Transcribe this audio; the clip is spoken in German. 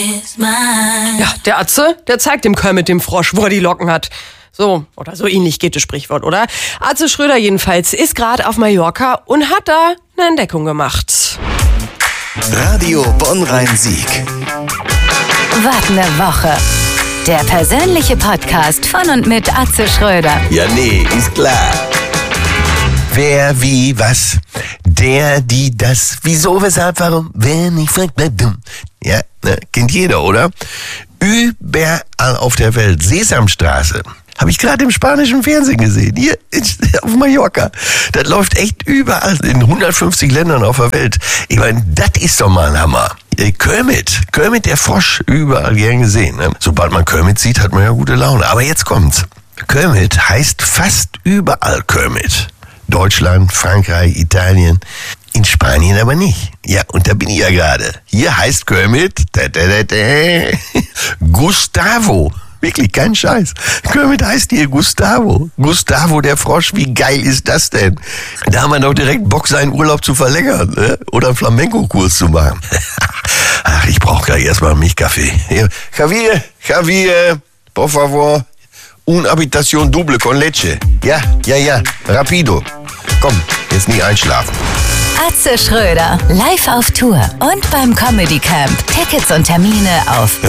Ja, der Atze, der zeigt dem Kermit dem Frosch, wo er die Locken hat. So, oder so ähnlich geht das Sprichwort, oder? Atze Schröder jedenfalls ist gerade auf Mallorca und hat da eine Entdeckung gemacht. Radio Bonn-Rhein-Sieg. Wart eine Woche. Der persönliche Podcast von und mit Atze Schröder. Ja, nee, ist klar. Wer, wie, was? Der, die, das. Wieso, weshalb, warum? Wer nicht fragt, bleibt dumm. Ja, kennt jeder, oder? Überall auf der Welt. Sesamstraße. Habe ich gerade im spanischen Fernsehen gesehen. Hier auf Mallorca. Das läuft echt überall in 150 Ländern auf der Welt. Ich meine, das ist doch mal ein Hammer. Kermit der Frosch, überall gern gesehen. Ne? Sobald man Kermit sieht, hat man ja gute Laune. Aber jetzt kommt's. Kermit heißt fast überall Kermit. Deutschland, Frankreich, Italien. In Spanien aber nicht. Ja, und da bin ich ja gerade. Hier heißt Kermit Gustavo. Wirklich, kein Scheiß. Kermit heißt hier Gustavo. Gustavo der Frosch, wie geil ist das denn? Da haben wir doch direkt Bock, seinen Urlaub zu verlängern, ne? Oder einen Flamenco-Kurs zu machen. Ach, ich brauche gleich erstmal einen Milchkaffee. Javier, por favor, una habitación double con leche. Ja, rapido. Komm, jetzt nie einschlafen. Atze Schröder, live auf Tour und beim Comedy Camp. Tickets und Termine auf